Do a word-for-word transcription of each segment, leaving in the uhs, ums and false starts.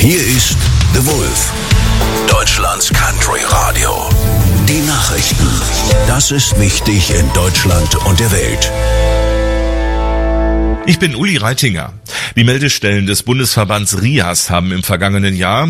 Hier ist The Wolf, Deutschlands Country Radio. Die Nachrichten. Das ist wichtig in Deutschland und der Welt. Ich bin Uli Reitinger. Die Meldestellen des Bundesverbands R I A S haben im vergangenen Jahr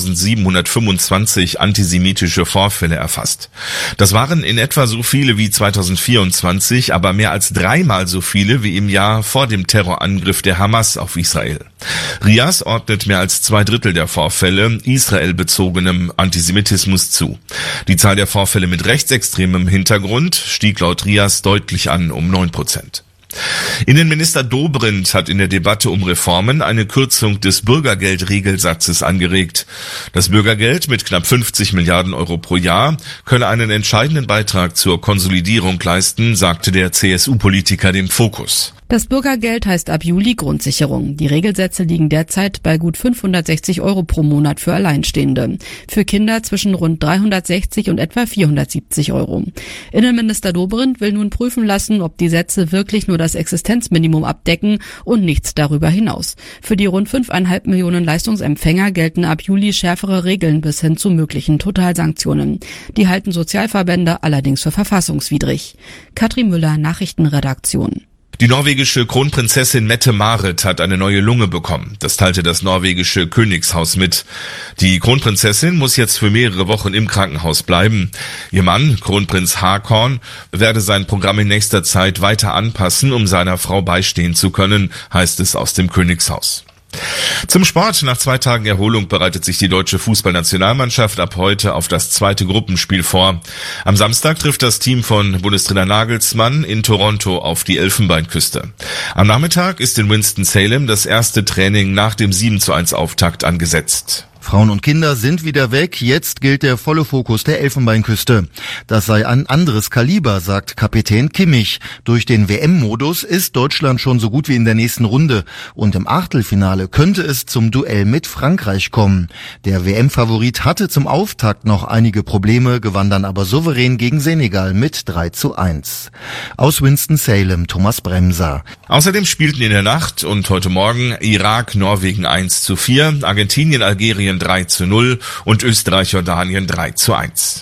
achttausendsiebenhundertfünfundzwanzig antisemitische Vorfälle erfasst. Das waren in etwa so viele wie zweitausendvierundzwanzig, aber mehr als dreimal so viele wie im Jahr vor dem Terrorangriff der Hamas auf Israel. R I A S ordnet mehr als zwei Drittel der Vorfälle israelbezogenem Antisemitismus zu. Die Zahl der Vorfälle mit rechtsextremem Hintergrund stieg laut R I A S deutlich an um neun Prozent. Innenminister Dobrindt hat in der Debatte um Reformen eine Kürzung des Bürgergeldregelsatzes angeregt. Das Bürgergeld mit knapp fünfzig Milliarden Euro pro Jahr könne einen entscheidenden Beitrag zur Konsolidierung leisten, sagte der C S U-Politiker dem Fokus. Das Bürgergeld heißt ab Juli Grundsicherung. Die Regelsätze liegen derzeit bei gut fünfhundertsechzig Euro pro Monat für Alleinstehende. Für Kinder zwischen rund dreihundertsechzig und etwa vierhundertsiebzig Euro. Innenminister Dobrindt will nun prüfen lassen, ob die Sätze wirklich nur das Existenzminimum abdecken und nichts darüber hinaus. Für die rund fünfeinhalb Millionen Leistungsempfänger gelten ab Juli schärfere Regeln bis hin zu möglichen Totalsanktionen. Die halten Sozialverbände allerdings für verfassungswidrig. Katrin Müller, Nachrichtenredaktion. Die norwegische Kronprinzessin Mette-Marit hat eine neue Lunge bekommen. Das teilte das norwegische Königshaus mit. Die Kronprinzessin muss jetzt für mehrere Wochen im Krankenhaus bleiben. Ihr Mann, Kronprinz Haakon, werde sein Programm in nächster Zeit weiter anpassen, um seiner Frau beistehen zu können, heißt es aus dem Königshaus. Zum Sport. Nach zwei Tagen Erholung bereitet sich die deutsche Fußballnationalmannschaft ab heute auf das zweite Gruppenspiel vor. Am Samstag trifft das Team von Bundestrainer Nagelsmann in Toronto auf die Elfenbeinküste. Am Nachmittag ist in Winston-Salem das erste Training nach dem sieben zu eins Auftakt angesetzt. Frauen und Kinder sind wieder weg, jetzt gilt der volle Fokus der Elfenbeinküste. Das sei ein anderes Kaliber, sagt Kapitän Kimmich. Durch den W M-Modus ist Deutschland schon so gut wie in der nächsten Runde. Und im Achtelfinale könnte es zum Duell mit Frankreich kommen. Der W M-Favorit hatte zum Auftakt noch einige Probleme, gewann dann aber souverän gegen Senegal mit drei zu eins. Aus Winston-Salem, Thomas Bremser. Außerdem spielten in der Nacht und heute Morgen Irak, Norwegen eins zu vier, Argentinien, Algerien drei zu null und Österreich, Jordanien drei zu eins.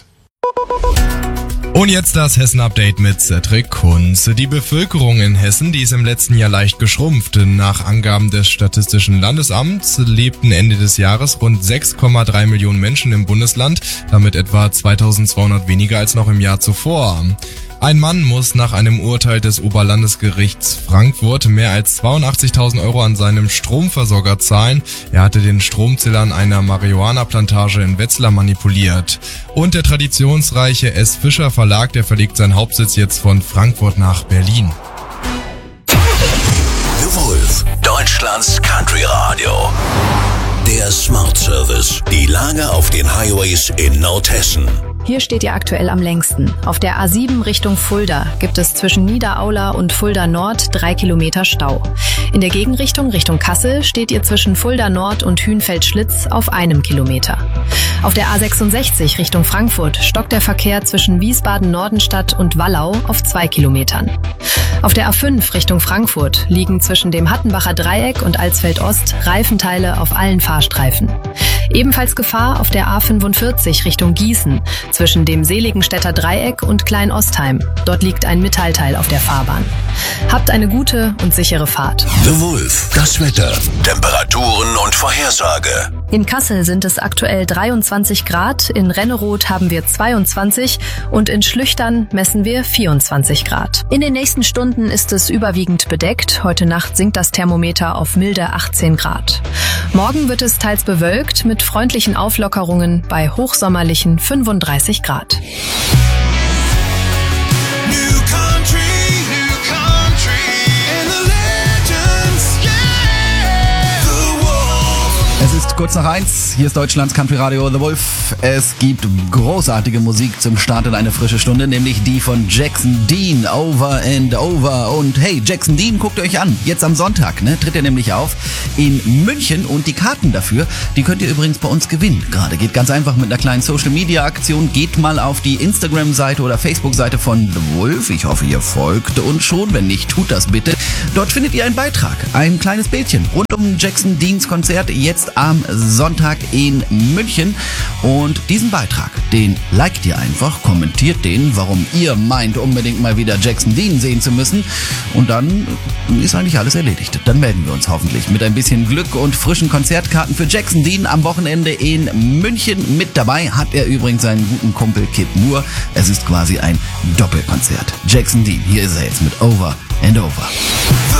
Und jetzt das Hessen-Update mit Cedric Kunz. Die Bevölkerung in Hessen, die ist im letzten Jahr leicht geschrumpft. Nach Angaben des Statistischen Landesamts lebten Ende des Jahres rund sechs Komma drei Millionen Menschen im Bundesland, damit etwa zweitausendzweihundert weniger als noch im Jahr zuvor. Ein Mann muss nach einem Urteil des Oberlandesgerichts Frankfurt mehr als zweiundachtzigtausend Euro an seinem Stromversorger zahlen. Er hatte den Stromzähler an einer Marihuana-Plantage in Wetzlar manipuliert. Und der traditionsreiche S. Fischer Verlag, der verlegt seinen Hauptsitz jetzt von Frankfurt nach Berlin. The Wolf, Deutschlands Country Radio. Der Smart Service. Die Lage auf den Highways in Nordhessen. Hier steht ihr aktuell am längsten. Auf der A sieben Richtung Fulda gibt es zwischen Niederaula und Fulda Nord drei Kilometer Stau. In der Gegenrichtung Richtung Kassel steht ihr zwischen Fulda Nord und Hünfeld-Schlitz auf einem Kilometer. Auf der A sechsundsechzig Richtung Frankfurt stockt der Verkehr zwischen Wiesbaden-Nordenstadt und Wallau auf zwei Kilometern. Auf der A fünf Richtung Frankfurt liegen zwischen dem Hattenbacher Dreieck und Alsfeld-Ost Reifenteile auf allen Fahrstreifen. Ebenfalls Gefahr auf der A fünfundvierzig Richtung Gießen zwischen dem Seligenstädter Dreieck und Klein-Ostheim. Dort liegt ein Metallteil auf der Fahrbahn. Habt eine gute und sichere Fahrt. The Wolf, das Wetter, Temperaturen und Vorhersage. In Kassel sind es aktuell dreiundzwanzig Grad, in Renneroth haben wir zweiundzwanzig und in Schlüchtern messen wir vierundzwanzig Grad. In den nächsten Stunden ist es überwiegend bedeckt. Heute Nacht sinkt das Thermometer auf milde achtzehn Grad. Morgen wird es teils bewölkt mit freundlichen Auflockerungen bei hochsommerlichen fünfunddreißig Grad. Es ist kurz nach eins, hier ist Deutschlands Country Radio The Wolf. Es gibt großartige Musik zum Start in eine frische Stunde, nämlich die von Jackson Dean, Over and Over. Und hey, Jackson Dean, guckt euch an, jetzt am Sonntag, ne, tritt er nämlich auf in München und die Karten dafür, die könnt ihr übrigens bei uns gewinnen. Gerade geht ganz einfach mit einer kleinen Social-Media-Aktion, geht mal auf die Instagram-Seite oder Facebook-Seite von The Wolf. Ich hoffe, ihr folgt uns schon, wenn nicht, tut das bitte. Dort findet ihr einen Beitrag, ein kleines Bildchen rund um Jackson Deans Konzert jetzt jetzt am Sonntag in München. Und diesen Beitrag, den liked ihr einfach, kommentiert den, warum ihr meint, unbedingt mal wieder Jackson Dean sehen zu müssen. Und dann ist eigentlich alles erledigt. Dann melden wir uns hoffentlich mit ein bisschen Glück und frischen Konzertkarten für Jackson Dean am Wochenende in München. Mit dabei hat er übrigens seinen guten Kumpel Kid Moore. Es ist quasi ein Doppelkonzert. Jackson Dean, hier ist er jetzt mit Over and Over.